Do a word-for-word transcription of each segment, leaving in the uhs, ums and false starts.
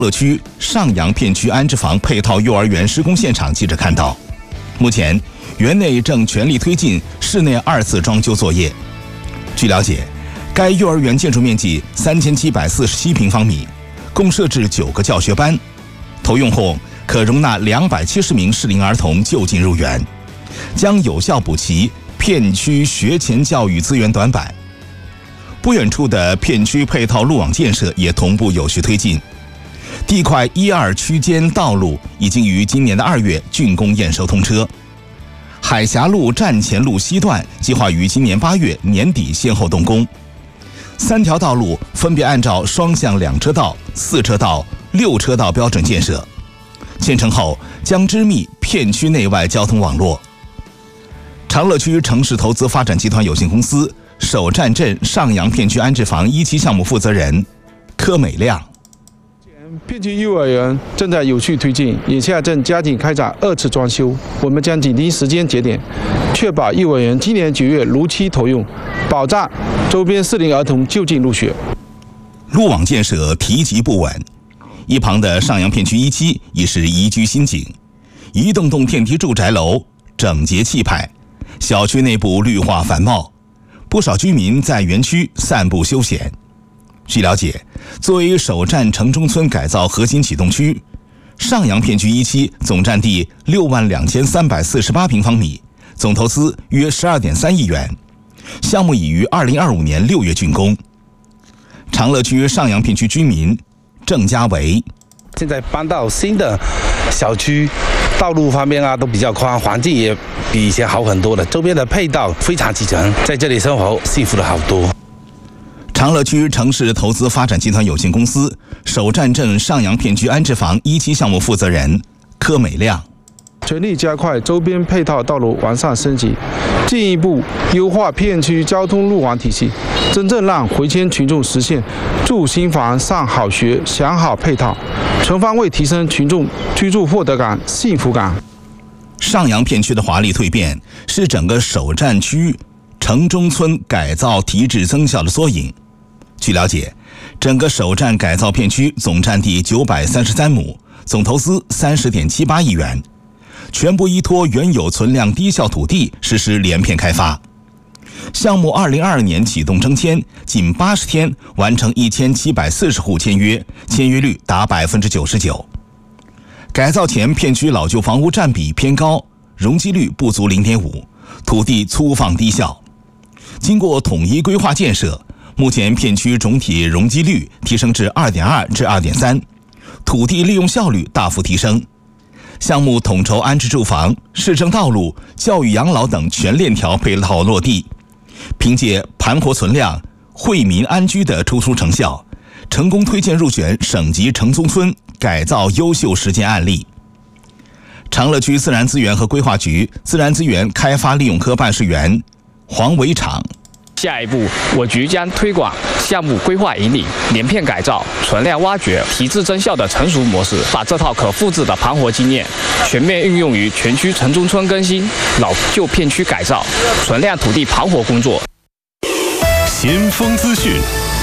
乐区上杨片区安置房配套幼儿园施工现场，记者看到，目前园内正全力推进室内二次装修作业。据了解，该幼儿园建筑面积三千七百四十七平方米，共设置九个教学班，投用后可容纳两百七十名适龄儿童就近入园，将有效补齐片区学前教育资源短板。不远处的片区配套路网建设也同步有序推进，地块一二区间道路已经于今年的二月竣工验收通车。海峡路站前路西段计划于今年八月年底先后动工，三条道路分别按照双向两车道、四车道、六车道标准建设，建成后将织密片区内外交通网络。长乐区城市投资发展集团有限公司首站镇上杨片区安置房一期项目负责人柯美亮。 片区幼儿园正在有序推进，眼下正加紧开展二次装修。我们将紧盯时间节点，确保幼儿园今年九月如期投用，保障周边适龄儿童就近入学。 路网建设提及不稳，一旁的上杨片区一期已是宜居新景，一栋栋电梯住宅楼整洁气派，小区内部绿化繁茂，不少居民在园区散步休闲。据了解，作为首站城中村改造核心启动区，上杨片区一期总占地六万两千三百四十八平方米，总投资约十二点三亿元，项目已于二零二五年六月竣工。长乐区上杨片区居民郑家维： 现在搬到新的小区，道路方面啊都比较宽，环境也比以前好很多了，周边的配套非常齐全，在这里生活幸福了好多。 长乐区城市投资发展集团有限公司首站镇上杨片区安置房一期项目负责人柯美亮： 全力加快周边配套道路完善升级，进一步优化片区交通路网体系，真正让回迁群众实现住新房、上好学、享好配套，全方位提升群众居住获得感、幸福感。 上杨片区的华丽蜕变是整个首站区城中村改造提质增效的缩影。据了解，整个首站改造片区总占地九百三十三亩，总投资三十点七八亿元，全部依托原有存量低效土地实施连片开发。项目二零二二年启动征签，仅八十天完成一千七百四十户签约，签约率达百分之九十九。改造前片区老旧房屋占比偏高，容积率不足零点五，土地粗放低效。经过统一规划建设，目前片区总体容积率提升至 二点二 至 二点三， 土地利用效率大幅提升。项目统筹安置住房、市政道路、教育养老等全链条配套落地，凭借盘活存量、惠民安居的突出成效，成功推荐入选省级城中村改造优秀实践案例。长乐区自然资源和规划局自然资源开发利用科办事员黄伟场： 下一步，我局将推广项目规划引领、连片改造、存量挖掘、提质增效的成熟模式，把这套可复制的盘活经验全面运用于全区城中村更新、老旧片区改造、存量土地盘活工作。 先锋资讯。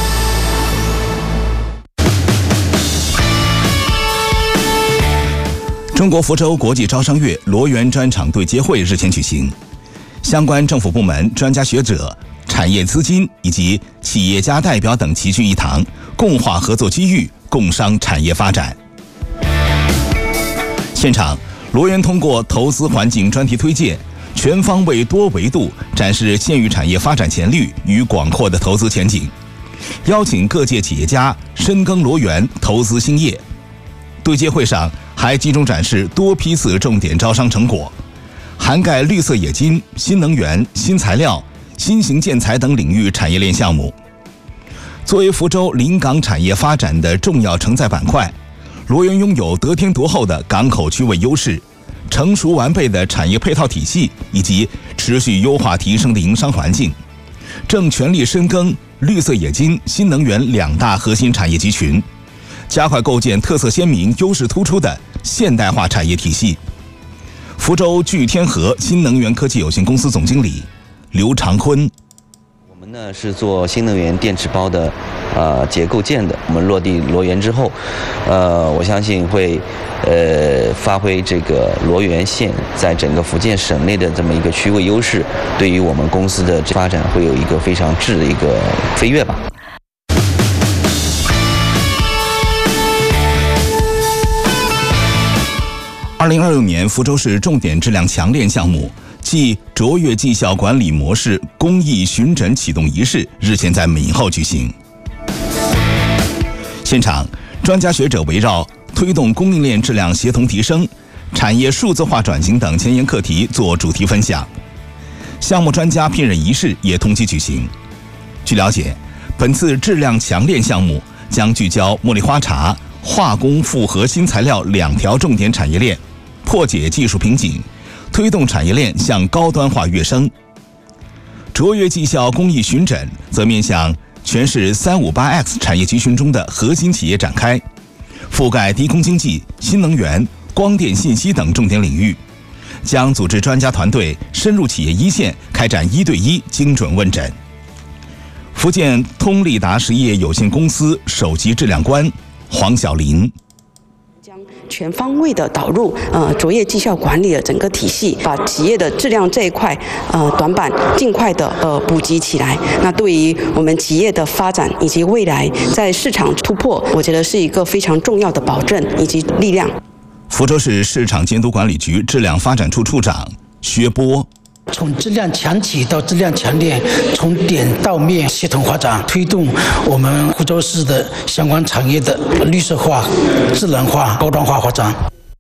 中国福州国际招商月罗源专场对接会日前举行，相关政府部门、专家学者、产业资金以及企业家代表等齐聚一堂，共话合作机遇，共商产业发展。现场，罗源通过投资环境专题推荐，全方位多维度展示县域产业发展潜力与广阔的投资前景，邀请各界企业家深耕罗源投资兴业。对接会上还集中展示多批次重点招商成果，涵盖绿色冶金、新能源、新材料、新型建材等领域产业链项目。作为福州临港产业发展的重要承载板块，罗源拥有得天独厚的港口区位优势、成熟完备的产业配套体系以及持续优化提升的营商环境，正全力深耕绿色冶金、新能源两大核心产业集群，加快构建特色鲜明、优势突出的现代化产业体系。福州聚天河新能源科技有限公司总经理刘长坤： 我我们呢是做新能源电池包的呃结构件的，我们落地罗源之后，呃，我相信会呃发挥这个罗源县在整个福建省内的这么一个区位优势，对于我们公司的发展会有一个非常质的一个飞跃吧。 二零二六年福州市重点质量强链项目暨卓越绩效管理模式公益巡诊启动仪式日前在闵后举行。现场，专家学者围绕推动供应链质量协同提升、产业数字化转型等前沿课题做主题分享。项目专家聘任仪式也同期举行。据了解，本次质量强链项目将聚焦茉莉花茶、化工复合新材料两条重点产业链，破解技术瓶颈，推动产业链向高端化跃升。卓越绩效公益巡诊则面向全市 三五八 X 产业集群中的核心企业展开，覆盖低空经济、新能源、光电信息等重点领域，将组织专家团队深入企业一线，开展一对一精准问诊。福建通力达实业有限公司首席质量官黄晓林。 全方位的导入呃卓越绩效管理的整个体系，把企业的质量这一块呃短板尽快的呃补给起来。那对于我们企业的发展以及未来在市场突破，我觉得是一个非常重要的保证以及力量。 福州市市场监督管理局质量发展处处长薛波。 从质量强企到质量强链，从点到面系统发展，推动我们福州市的相关产业的绿色化、智能化、高端化发展。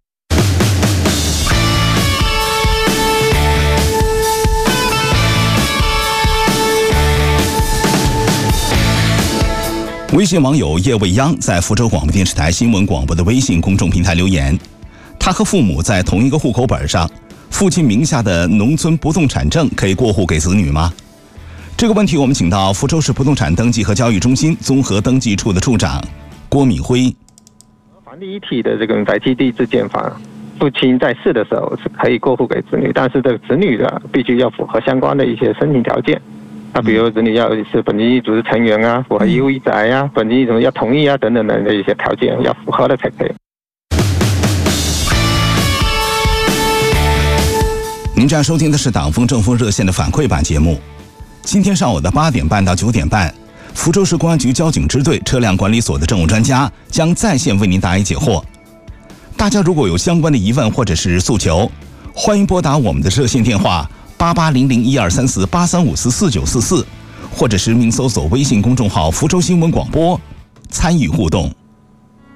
微信网友叶未央在福州广播电视台新闻广播的微信公众平台留言，他和父母在同一个户口本上，父亲名下的农村不动产证可以过户给子女吗？这个问题我们请到福州市不动产登记和交易中心综合登记处的处长郭敏辉。 房地一体的这个宅基地自建房，父亲在世的时候是可以过户给子女，但是这个子女的必须要符合相关的一些申请条件。那比如子女要是本经济组织成员啊，符合一户一宅呀、啊，本经济组织要同意啊等等等的一些条件要符合的才可以。 您正在收听的是党风政风热线的反馈版节目。今天上午的八点半到九点半，福州市公安局交警支队车辆管理所的政务专家将在线为您答疑解惑。大家如果有相关的疑问或者是诉求，欢迎拨打我们的热线电话八八零零一二三四八三五四四九四四，或者实名搜索微信公众号福州新闻广播，参与互动。